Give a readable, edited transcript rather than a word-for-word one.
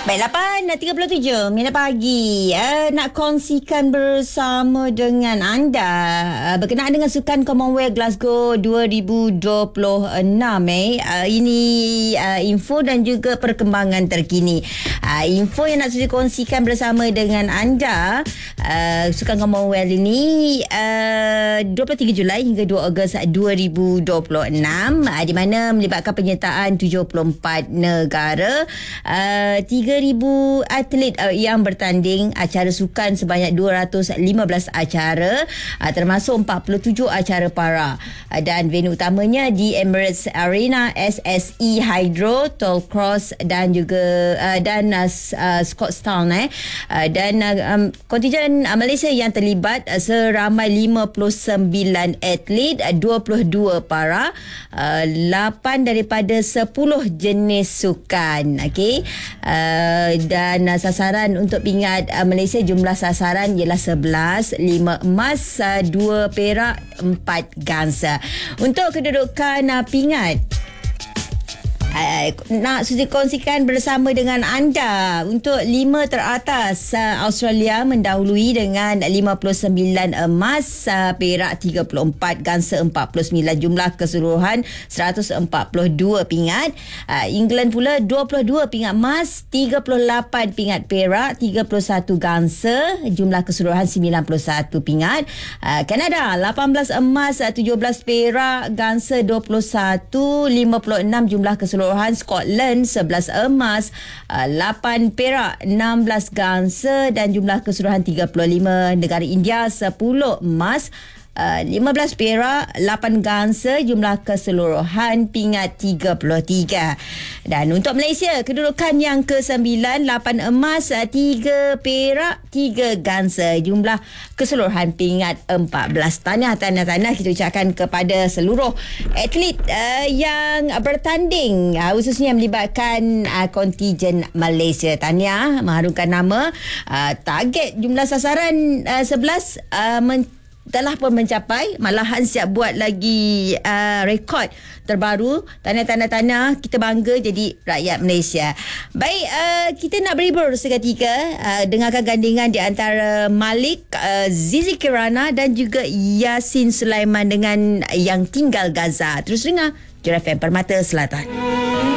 Baik, 8.37 minit pagi. Nak kongsikan bersama dengan anda berkenaan dengan Sukan Commonwealth Glasgow 2026. Ini info dan juga perkembangan terkini. Info yang nak saya kongsikan bersama dengan anda, Sukan Commonwealth ini 23 Julai hingga 2 Ogos 2026, di mana melibatkan penyertaan 74 negara, 3,000 atlet yang bertanding, acara sukan sebanyak 215 acara, termasuk 47 acara para, dan venue utamanya di Emirates Arena, SSE Hydro, Tollcross dan juga Scotstown. Dan kontijen Malaysia yang terlibat seramai 59 atlet, 22 para, 8 daripada 10 jenis sukan. Okey. Dan sasaran untuk pingat Malaysia, jumlah sasaran ialah 11, 5 emas, 2 perak, 4 gangsa. Untuk kedudukan pingat, nak saya kongsikan bersama dengan anda. Untuk 5 teratas, Australia mendahului dengan 59 emas, perak 34, gangsa 49, jumlah keseluruhan 142 pingat. England pula 22 pingat emas, 38 pingat perak, 31 gangsa, jumlah keseluruhan 91 pingat. Kanada 18 emas, 17 perak, gangsa 21, 56 jumlah keseluruhan. Scotland 11 emas, 8 perak, 16 gangsa dan jumlah keseluruhan 35. Negara India 10 emas, 15 perak, 8 gangsa, jumlah keseluruhan pingat 33. Dan untuk Malaysia, kedudukan yang ke-9, 8 emas, 3 perak, 3 gangsa, jumlah keseluruhan pingat 14. Tahniah kita ucapkan kepada seluruh atlet yang bertanding, khususnya yang melibatkan kontijen Malaysia. Tahniah, mengharumkan nama. Target jumlah sasaran 11 telah pun mencapai, malahan siap buat lagi rekod terbaru. Tanah kita bangga jadi rakyat Malaysia. Baik, kita nak berhibur seketika, dengarkan gandingan di antara Malik, Zizi Kirana dan juga Yasin Sulaiman dengan Yang Tinggal Gaza. Terus dengar Jura FM Permata Selatan.